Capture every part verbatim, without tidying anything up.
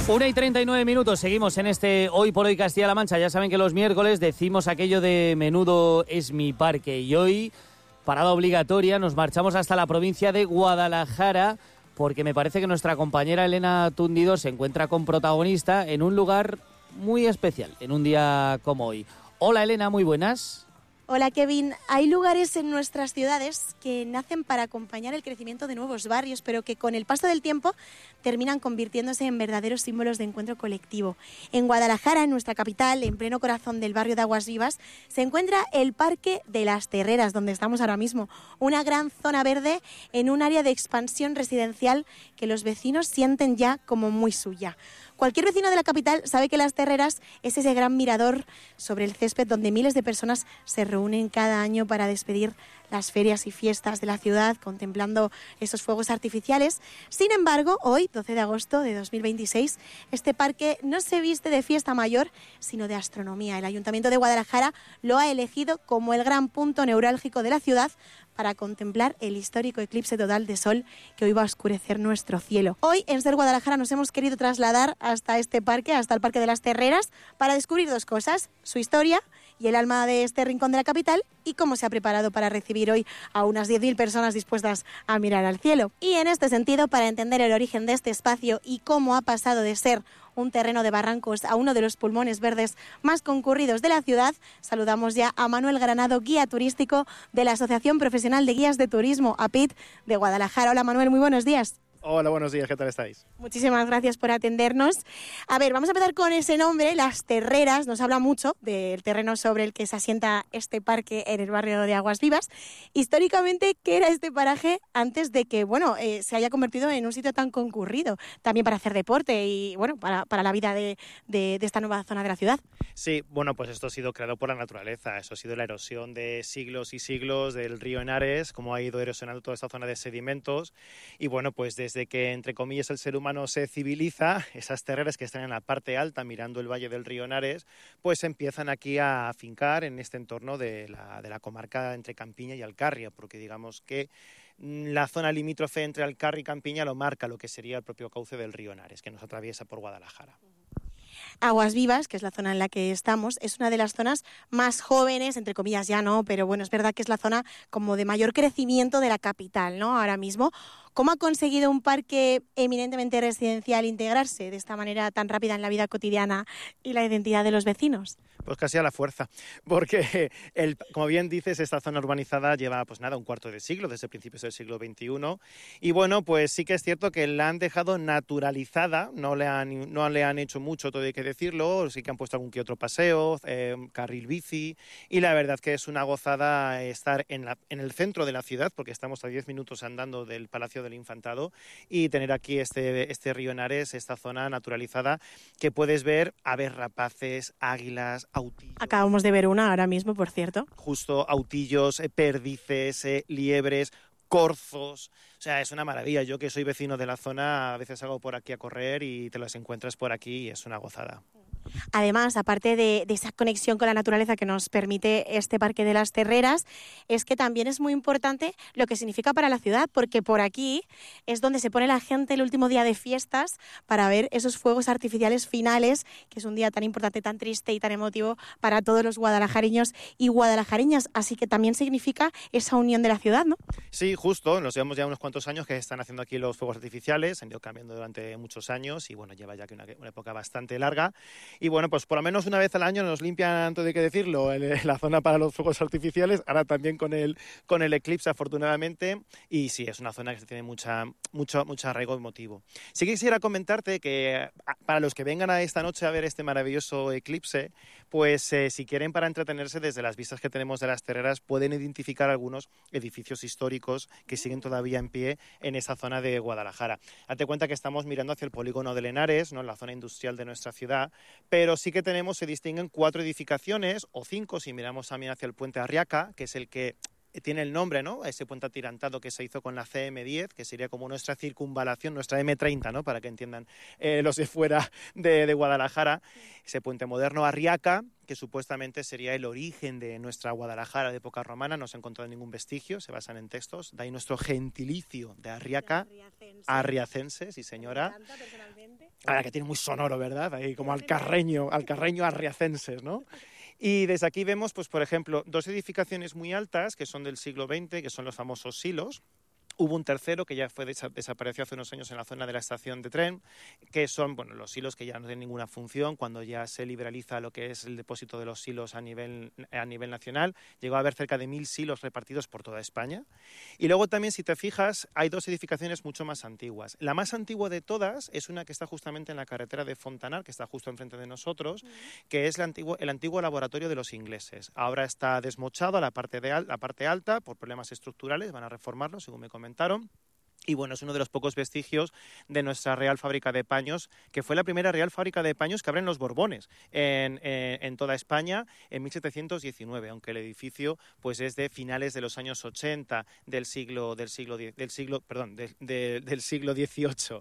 Una y treinta y nueve minutos, seguimos en este Hoy por Hoy Castilla-La Mancha. Ya saben que los miércoles decimos aquello de menudo es mi parque. Y hoy, parada obligatoria, nos marchamos hasta la provincia de Guadalajara, porque me parece que nuestra compañera Elena Tundido se encuentra con protagonista en un lugar muy especial, en un día como hoy. Hola Elena, muy buenas. Hola Kevin, hay lugares en nuestras ciudades que nacen para acompañar el crecimiento de nuevos barrios, pero que con el paso del tiempo terminan convirtiéndose en verdaderos símbolos de encuentro colectivo. En Guadalajara, en nuestra capital, en pleno corazón del barrio de Aguas Vivas, se encuentra el Parque de las Terreras, donde estamos ahora mismo, una gran zona verde en un área de expansión residencial que los vecinos sienten ya como muy suya. Cualquier vecino de la capital sabe que Las Terreras es ese gran mirador sobre el césped donde miles de personas se reúnen cada año para despedir las ferias y fiestas de la ciudad, contemplando esos fuegos artificiales. Sin embargo, hoy, doce de agosto de dos mil veintiséis, este parque no se viste de fiesta mayor, sino de astronomía. El Ayuntamiento de Guadalajara lo ha elegido como el gran punto neurálgico de la ciudad para contemplar el histórico eclipse total de sol que hoy va a oscurecer nuestro cielo. Hoy, en Ser Guadalajara, nos hemos querido trasladar hasta este parque, hasta el Parque de las Terreras, para descubrir dos cosas: su historia y el alma de este rincón de la capital, y cómo se ha preparado para recibir hoy a unas diez mil personas dispuestas a mirar al cielo. Y en este sentido, para entender el origen de este espacio y cómo ha pasado de ser un terreno de barrancos a uno de los pulmones verdes más concurridos de la ciudad, saludamos ya a Manuel Granado, guía turístico de la Asociación Profesional de Guías de Turismo, A P I T, de Guadalajara. Hola Manuel, muy buenos días. Hola, buenos días, ¿qué tal estáis? Muchísimas gracias por atendernos. A ver, vamos a empezar con ese nombre, Las Terreras. Nos habla mucho del terreno sobre el que se asienta este parque en el barrio de Aguas Vivas. Históricamente, ¿qué era este paraje antes de que, bueno, eh, se haya convertido en un sitio tan concurrido? También para hacer deporte y, bueno, para, para la vida de, de, de esta nueva zona de la ciudad. Sí, bueno, pues esto ha sido creado por la naturaleza. Eso ha sido la erosión de siglos y siglos del río Henares, cómo ha ido erosionando toda esta zona de sedimentos. Y, bueno, pues desde Desde que, entre comillas, el ser humano se civiliza, esas terreras que están en la parte alta, mirando el valle del río Henares, pues empiezan aquí a afincar en este entorno de la, de la comarca entre Campiña y Alcarria, porque digamos que la zona limítrofe entre Alcarria y Campiña lo marca lo que sería el propio cauce del río Henares, que nos atraviesa por Guadalajara. Aguas Vivas, que es la zona en la que estamos, es una de las zonas más jóvenes, entre comillas ya no, pero bueno, es verdad que es la zona como de mayor crecimiento de la capital, ¿no? Ahora mismo. ¿Cómo ha conseguido un parque eminentemente residencial integrarse de esta manera tan rápida en la vida cotidiana y la identidad de los vecinos? Pues casi a la fuerza, porque, el, como bien dices, esta zona urbanizada lleva, pues nada, un cuarto de siglo, desde principios del siglo veintiuno, y bueno, pues sí que es cierto que la han dejado naturalizada, no le han, no le han hecho mucho, todo hay que decirlo, sí que han puesto algún que otro paseo, eh, carril bici, y la verdad que es una gozada estar en, la, en el centro de la ciudad, porque estamos a diez minutos andando del Palacio del Infantado, y tener aquí este, este río Henares, esta zona naturalizada, que puedes ver aves rapaces, águilas, autillos. Acabamos de ver una ahora mismo, por cierto. Justo, autillos, eh, perdices, eh, liebres, corzos. O sea, es una maravilla. Yo que soy vecino de la zona, a veces salgo por aquí a correr y te las encuentras por aquí y es una gozada. Además, aparte de, de esa conexión con la naturaleza que nos permite este Parque de las Terreras, es que también es muy importante lo que significa para la ciudad, porque por aquí es donde se pone la gente el último día de fiestas para ver esos fuegos artificiales finales, que es un día tan importante, tan triste y tan emotivo para todos los guadalajareños y guadalajareñas. Así que también significa esa unión de la ciudad, ¿no? Sí, justo. Nos llevamos ya unos cuantos años que están haciendo aquí los fuegos artificiales. Han ido cambiando durante muchos años y, bueno, lleva ya que una, una época bastante larga. Y bueno, pues por lo menos una vez al año nos limpian, todo hay que decirlo, el, la zona para los fuegos artificiales, ahora también con el, con el eclipse, afortunadamente, y sí, es una zona que tiene mucha, mucho, mucho arraigo emotivo. Sí que quisiera comentarte que para los que vengan a esta noche a ver este maravilloso eclipse, pues eh, si quieren para entretenerse desde las vistas que tenemos de las Terreras, pueden identificar algunos edificios históricos que siguen todavía en pie en esa zona de Guadalajara. Date cuenta que estamos mirando hacia el polígono del Henares, ¿no?, en la zona industrial de nuestra ciudad, pero sí que tenemos, se distinguen cuatro edificaciones, o cinco, si miramos también hacia el puente Arriaca, que es el que tiene el nombre, ¿no? Ese puente atirantado que se hizo con la C M diez, que sería como nuestra circunvalación, nuestra M treinta, ¿no? Para que entiendan eh, los de fuera de, de Guadalajara. Ese puente moderno, Arriaca, que supuestamente sería el origen de nuestra Guadalajara de época romana. No se ha encontrado ningún vestigio, se basan en textos. De ahí nuestro gentilicio de Arriaca, arriacense, sí señora. Ahora que tiene muy sonoro, ¿verdad? Ahí como alcarreño, alcarreño arriacenses, ¿no? Y desde aquí vemos, pues por ejemplo, dos edificaciones muy altas que son del siglo veinte, que son los famosos silos. Hubo un tercero que ya fue desa- desapareció hace unos años en la zona de la estación de tren, que son bueno, los silos que ya no tienen ninguna función cuando ya se liberaliza lo que es el depósito de los silos a nivel, a nivel nacional. Llegó a haber cerca de mil silos repartidos por toda España. Y luego también, si te fijas, hay dos edificaciones mucho más antiguas. La más antigua de todas es una que está justamente en la carretera de Fontanar, que está justo enfrente de nosotros, mm. que es el antiguo, el antiguo laboratorio de los ingleses. Ahora está desmochado a la parte, de al, la parte alta por problemas estructurales, van a reformarlo, según me comentaron. Y bueno, es uno de los pocos vestigios de nuestra Real Fábrica de Paños, que fue la primera Real Fábrica de Paños que abren los Borbones en, en, en toda España en mil setecientos diecinueve, aunque el edificio pues es de finales de los años ochenta del siglo del siglo del siglo perdón de, de, del siglo dieciocho.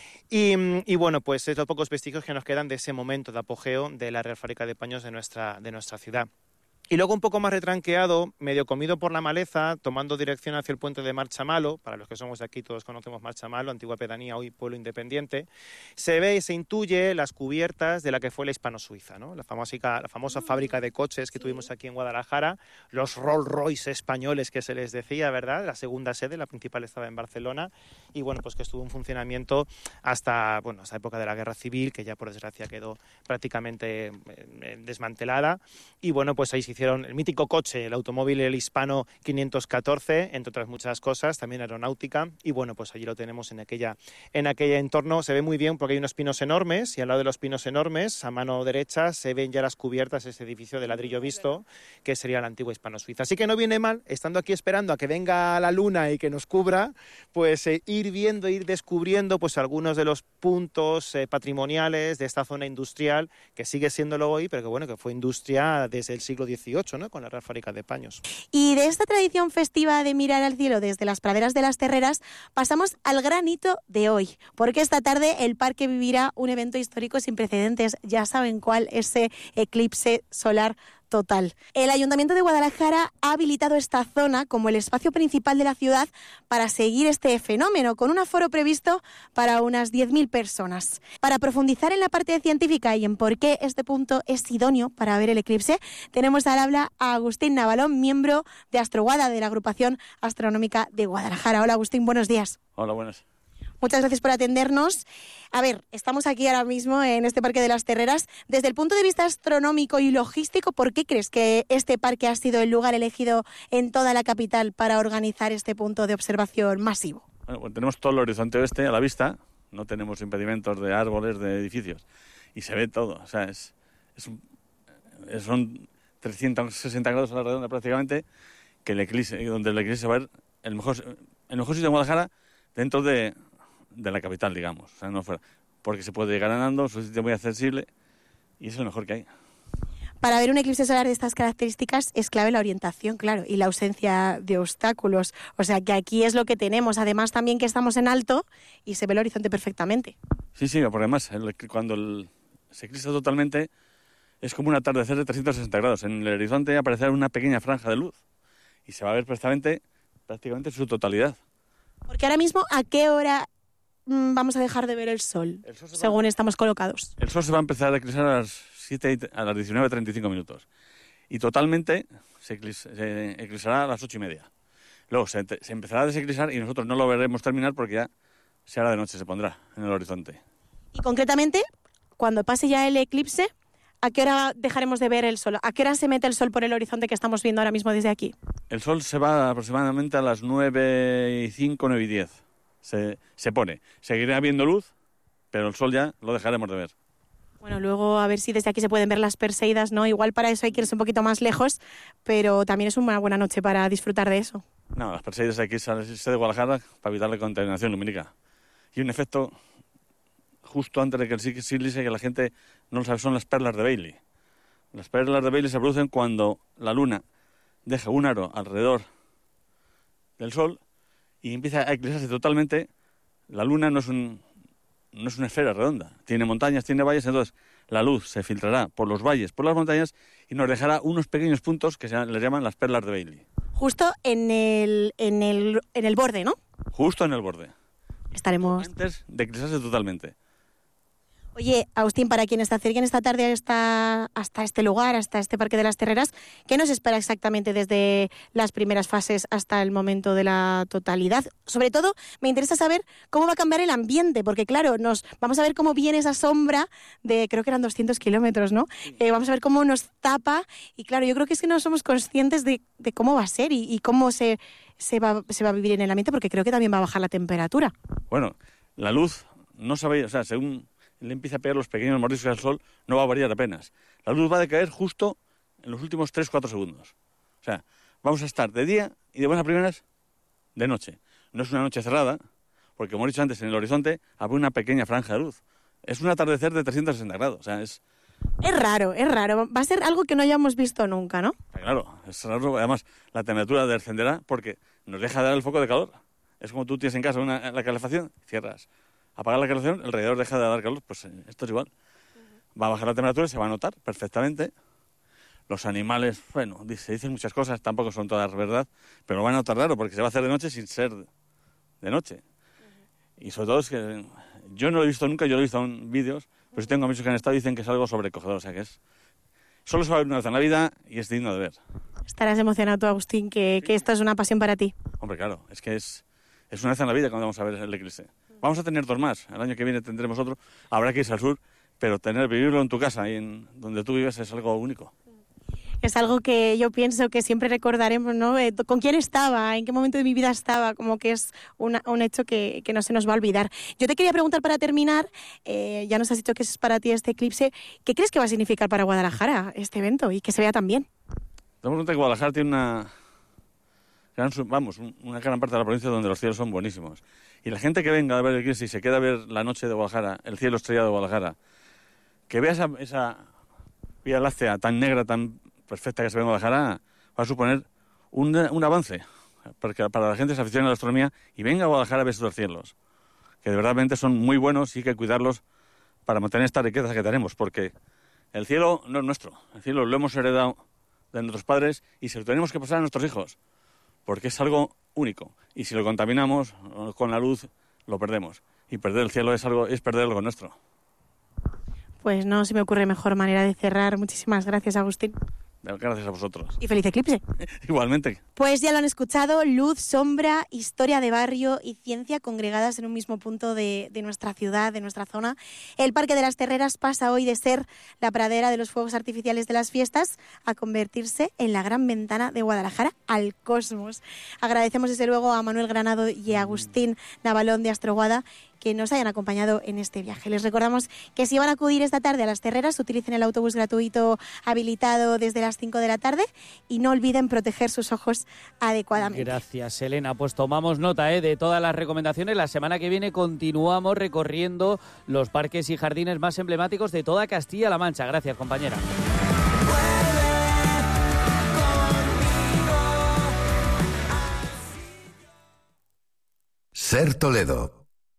Y, y bueno, pues es los pocos vestigios que nos quedan de ese momento de apogeo de la Real Fábrica de Paños de nuestra de nuestra ciudad. Y luego un poco más retranqueado, medio comido por la maleza, tomando dirección hacia el puente de Marchamalo, para los que somos de aquí todos conocemos Marchamalo, antigua pedanía, hoy pueblo independiente, se ve y se intuye las cubiertas de la que fue la Hispano-Suiza, ¿no? La famosa, la famosa mm, fábrica de coches que sí. tuvimos aquí en Guadalajara, los Rolls Royce españoles que se les decía, ¿verdad? La segunda sede, la principal estaba en Barcelona, y bueno, pues que estuvo en funcionamiento hasta, bueno, hasta la época de la Guerra Civil, que ya por desgracia quedó prácticamente eh, desmantelada, y bueno, pues ahí se hicieron el mítico coche, el automóvil, el Hispano quinientos catorce, entre otras muchas cosas, también aeronáutica, y bueno, pues allí lo tenemos en aquella, en aquel entorno. Se ve muy bien porque hay unos pinos enormes, y al lado de los pinos enormes, a mano derecha, se ven ya las cubiertas de ese edificio de ladrillo visto, que sería la antigua Hispano-Suiza. Así que no viene mal, estando aquí esperando a que venga la luna y que nos cubra, pues eh, ir viendo, ir descubriendo pues algunos de los puntos eh, patrimoniales de esta zona industrial, que sigue siéndolo hoy, pero que bueno, que fue industria desde el siglo dieciocho, ¿no? Con la Real Fábrica de Paños. Y de esta tradición festiva de mirar al cielo desde las praderas de las Terreras, pasamos al gran hito de hoy, porque esta tarde el parque vivirá un evento histórico sin precedentes. Ya saben cuál, ese eclipse solar total. El Ayuntamiento de Guadalajara ha habilitado esta zona como el espacio principal de la ciudad para seguir este fenómeno, con un aforo previsto para unas diez mil personas. Para profundizar en la parte científica y en por qué este punto es idóneo para ver el eclipse, tenemos al habla a Agustín Navalón, miembro de Astroguada, de la Agrupación Astronómica de Guadalajara. Hola Agustín, buenos días. Hola, buenas. Muchas gracias por atendernos. A ver, estamos aquí ahora mismo en este Parque de las Terreras. Desde el punto de vista astronómico y logístico, ¿por qué crees que este parque ha sido el lugar elegido en toda la capital para organizar este punto de observación masivo? Bueno, pues tenemos todo el horizonte oeste a la vista, no tenemos impedimentos de árboles, de edificios, y se ve todo. O sea, es, es un, es, son trescientos sesenta grados a la redonda prácticamente, que el eclipse, donde el eclipse se va a ver el mejor, el mejor sitio de Guadalajara dentro de... de la capital, digamos, o sea, no fuera, porque se puede llegar andando, es un sitio muy accesible y es lo mejor que hay. Para ver un eclipse solar de estas características es clave la orientación, claro, y la ausencia de obstáculos, o sea que aquí es lo que tenemos, además también que estamos en alto y se ve el horizonte perfectamente. Sí, sí, porque además el, cuando el, se eclipsa totalmente es como un atardecer de trescientos sesenta grados, en el horizonte aparecerá una pequeña franja de luz y se va a ver perfectamente, prácticamente su totalidad. Porque ahora mismo, ¿a qué hora vamos a dejar de ver el sol, el sol según va, estamos colocados? El sol se va a empezar a eclipsar a las, siete, a las diecinueve treinta y cinco minutos. Y totalmente se, eclips, se eclipsará a las ocho y media. Luego se, se empezará a deseclipsar y nosotros no lo veremos terminar porque ya se hará de noche, se pondrá en el horizonte. Y concretamente, cuando pase ya el eclipse, ¿a qué hora dejaremos de ver el sol? ¿A qué hora se mete el sol por el horizonte que estamos viendo ahora mismo desde aquí? El sol se va aproximadamente a las nueve y cinco, nueve y diez. Se, se pone. Seguirá habiendo luz, pero el sol ya lo dejaremos de ver. Bueno, luego a ver si desde aquí se pueden ver las Perseidas, ¿no? Igual para eso hay que irse un poquito más lejos, pero también es una buena noche para disfrutar de eso. No, las Perseidas hay que irse de Guadalajara para evitar la contaminación lumínica. Y un efecto justo antes de que el eclipse que la gente no lo sabe, son las perlas de Bailey. Las perlas de Bailey se producen cuando la luna deja un aro alrededor del Sol y empieza a eclipsarse totalmente. La Luna no es un, no es una esfera redonda, tiene montañas, tiene valles, entonces la luz se filtrará por los valles, por las montañas y nos dejará unos pequeños puntos que se les llaman las perlas de Bailey. Justo en el, en el, en el borde, ¿no? Justo en el borde. Estaremos... Antes de eclipsarse totalmente. Oye, Agustín, para quienes se acerquen esta tarde hasta, hasta este lugar, hasta este Parque de las Terreras, ¿qué nos espera exactamente desde las primeras fases hasta el momento de la totalidad? Sobre todo, me interesa saber cómo va a cambiar el ambiente, porque claro, nos vamos a ver cómo viene esa sombra de, creo que eran doscientos kilómetros, ¿no? Eh, vamos a ver cómo nos tapa y claro, yo creo que es que no somos conscientes de, de cómo va a ser y, y cómo se, se, va, se va a vivir en el ambiente, porque creo que también va a bajar la temperatura. Bueno, la luz no se va, o sea, según le empieza a pegar los pequeños mordiscos al sol, no va a variar apenas. La luz va a decaer justo en los últimos tres cuatro segundos. O sea, vamos a estar de día y de buenas primeras de noche. No es una noche cerrada, porque como he dicho antes, en el horizonte habrá una pequeña franja de luz. Es un atardecer de trescientos sesenta grados, o sea, es... Es raro, es raro. Va a ser algo que no hayamos visto nunca, ¿no? Claro, es raro. Además, la temperatura descenderá porque nos deja de dar el foco de calor. Es como tú tienes en casa una, la calefacción, cierras. Apagar la calefacción, el radiador deja de dar calor, pues esto es igual. Va a bajar la temperatura y se va a notar perfectamente. Los animales, bueno, se dicen muchas cosas, tampoco son todas verdad, pero lo van a notar raro porque se va a hacer de noche sin ser de noche. Y sobre todo es que yo no lo he visto nunca, yo lo he visto en vídeos, pero si tengo amigos que han estado y dicen que es algo sobrecogedor, o sea que es... Solo se va a ver una vez en la vida y es digno de ver. Estarás emocionado tú, Agustín, que, que esto es una pasión para ti. Hombre, claro, es que es, es una vez en la vida cuando vamos a ver el eclipse. Vamos a tener dos más, el año que viene tendremos otro, habrá que irse al sur, pero tener vivirlo en tu casa y en donde tú vives es algo único. Es algo que yo pienso que siempre recordaremos, ¿no? Eh, con quién estaba, en qué momento de mi vida estaba, como que es una, un hecho que, que no se nos va a olvidar. Yo te quería preguntar para terminar, eh, ya nos has dicho que es para ti este eclipse, ¿qué crees que va a significar para Guadalajara este evento y que se vea tan bien? Tenemos cuenta que Guadalajara tiene una gran, vamos, una gran parte de la provincia donde los cielos son buenísimos. Y la gente que venga a ver el eclipse y se queda a ver la noche de Guadalajara, el cielo estrellado de Guadalajara, que vea esa, esa Vía Láctea tan negra, tan perfecta que se ve en Guadalajara, va a suponer un, un avance para, para la gente que se aficiona a la astronomía y venga a Guadalajara a ver estos cielos, que de verdad son muy buenos y hay que cuidarlos para mantener esta riqueza que tenemos, porque el cielo no es nuestro, el cielo lo hemos heredado de nuestros padres y se lo tenemos que pasar a nuestros hijos, porque es algo único. Y si lo contaminamos con la luz, lo perdemos. Y perder el cielo es algo es perder algo nuestro. Pues no se me ocurre mejor manera de cerrar. Muchísimas gracias, Agustín. Gracias a vosotros. Y feliz eclipse. Igualmente. Pues ya lo han escuchado, luz, sombra, historia de barrio y ciencia congregadas en un mismo punto de, de nuestra ciudad, de nuestra zona. El Parque de las Terreras pasa hoy de ser la pradera de los fuegos artificiales de las fiestas a convertirse en la gran ventana de Guadalajara al cosmos. Agradecemos desde luego a Manuel Granado y a Agustín Navalón de Astroguada que nos hayan acompañado en este viaje. Les recordamos que si van a acudir esta tarde a las Terreras, utilicen el autobús gratuito habilitado desde las cinco de la tarde y no olviden proteger sus ojos adecuadamente. Gracias, Elena. Pues tomamos nota ¿eh? de todas las recomendaciones. La semana que viene continuamos recorriendo los parques y jardines más emblemáticos de toda Castilla-La Mancha. Gracias, compañera. Ser Toledo.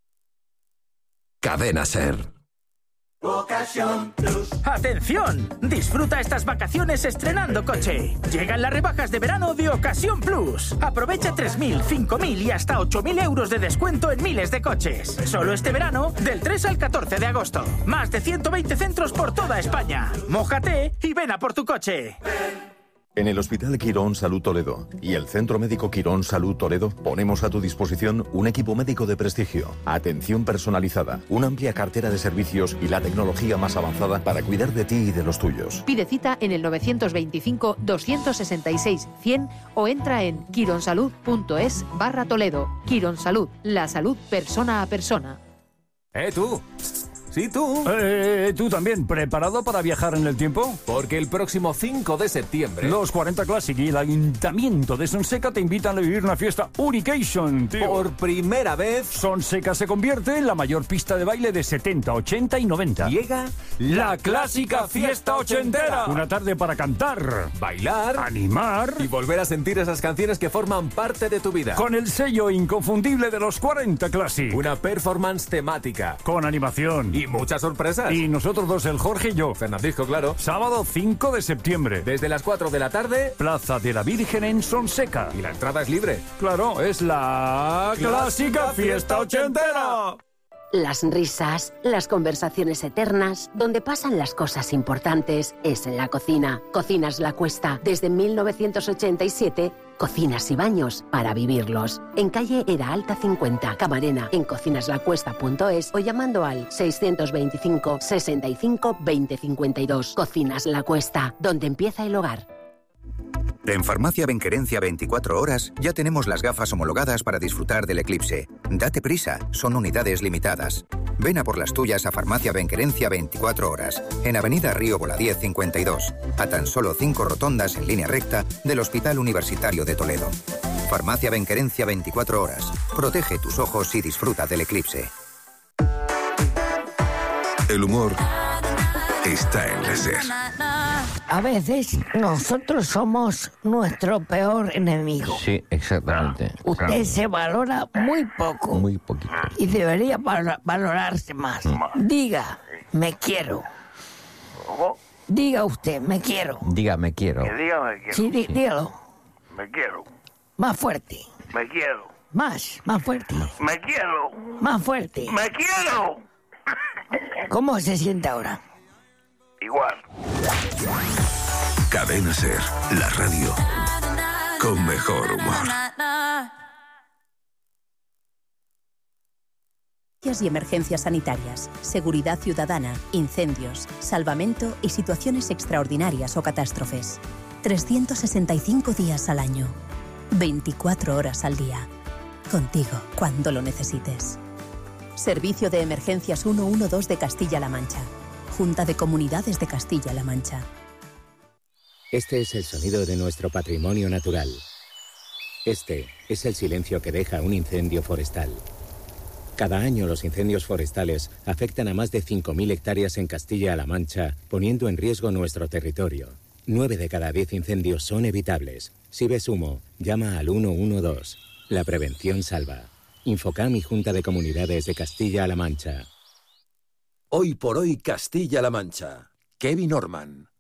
Cadena Ser. Ocasión Plus. ¡Atención! Disfruta estas vacaciones estrenando coche. Llegan las rebajas de verano de Ocasión Plus. Aprovecha tres mil, cinco mil y hasta ocho mil euros de descuento en miles de coches. Solo este verano, del tres al catorce de agosto. Más de ciento veinte centros por toda España. Mójate y ven a por tu coche. En el Hospital Quirón Salud Toledo y el Centro Médico Quirón Salud Toledo ponemos a tu disposición un equipo médico de prestigio, atención personalizada, una amplia cartera de servicios y la tecnología más avanzada para cuidar de ti y de los tuyos. Pide cita en el novecientos veinticinco, doscientos sesenta y seis, cien o entra en quironsalud.es barra Toledo. Quirón Salud, la salud persona a persona. ¡Eh tú! Sí, tú. Eh, tú también, ¿preparado para viajar en el tiempo? Porque el próximo cinco de septiembre... Los cuarenta Classic y el Ayuntamiento de Sonseca te invitan a vivir una fiesta Unication, tío. Por primera vez... Sonseca se convierte en la mayor pista de baile de setenta, ochenta y noventa. Llega la clásica fiesta ochentera. Una tarde para cantar, bailar, animar y volver a sentir esas canciones que forman parte de tu vida. Con el sello inconfundible de los cuarenta Classic. Una performance temática. Con animación. Y muchas sorpresas. Y nosotros dos, el Jorge y yo. Fernandisco, claro. Sábado cinco de septiembre. Desde las cuatro de la tarde. Plaza de la Virgen en Sonseca. Y la entrada es libre. Claro, es la clásica fiesta ochentera. Las risas, las conversaciones eternas, donde pasan las cosas importantes, es en la cocina. Cocinas La Cuesta. Desde mil novecientos ochenta y siete, cocinas y baños para vivirlos. En calle Era Alta cincuenta, Camarena, en cocinas la cuesta punto es o llamando al seiscientos veinticinco, sesenta y cinco, veinte cincuenta y dos. Cocinas La Cuesta, donde empieza el hogar. En Farmacia Benquerencia veinticuatro horas ya tenemos las gafas homologadas para disfrutar del eclipse. Date prisa, son unidades limitadas. Ven a por las tuyas a Farmacia Benquerencia veinticuatro horas, en Avenida Río Boladía cincuenta y dos, a tan solo cinco rotondas en línea recta del Hospital Universitario de Toledo. Farmacia Benquerencia veinticuatro horas. Protege tus ojos y disfruta del eclipse. El humor está en la SER. A veces nosotros somos nuestro peor enemigo. Sí, exactamente. Usted claro. se valora muy poco. Muy poquito. Y debería val- valorarse más. Mm. Diga, me quiero. Diga usted, me quiero. Diga, me quiero. Que diga, me quiero. Sí, dí- sí. dígalo. Me quiero. Más fuerte. Me quiero. Más, más fuerte. Me quiero. Más fuerte. Me quiero. ¿Cómo se siente ahora? Igual. Cadena SER, la radio con mejor humor. Y emergencias sanitarias, seguridad ciudadana, incendios, salvamento y situaciones extraordinarias o catástrofes. trescientos sesenta y cinco días al año, veinticuatro horas al día. Contigo cuando lo necesites. Servicio de Emergencias ciento doce de Castilla-La Mancha. Junta de Comunidades de Castilla-La Mancha. Este es el sonido de nuestro patrimonio natural. Este es el silencio que deja un incendio forestal. Cada año los incendios forestales afectan a más de cinco mil hectáreas en Castilla-La Mancha, poniendo en riesgo nuestro territorio. Nueve de cada diez incendios son evitables. Si ves humo, llama al uno uno dos. La prevención salva. Infocam y Junta de Comunidades de Castilla-La Mancha. Hoy por hoy Castilla-La Mancha. Kevin Orman.